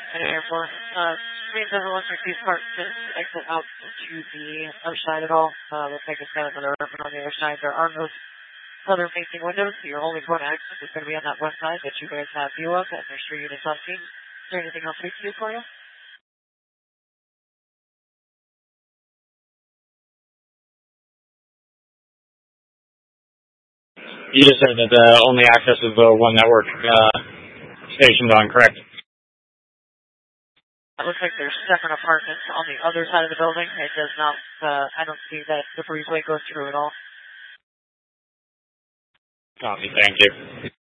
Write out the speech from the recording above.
And Air 4. Screen doesn't look like these parts just exit out to the other side at all. Looks like it's got another open on the other side. There are no southern facing windows, so your only point of access is going to be on that west side that you guys have view of, and there's 3 units on scene. Is there anything else we can do for you? You just said that only access is the one network stationed on, correct? It looks like there's separate apartments on the other side of the building. It does not, I don't see that the breezeway goes through at all. Copy, thank you.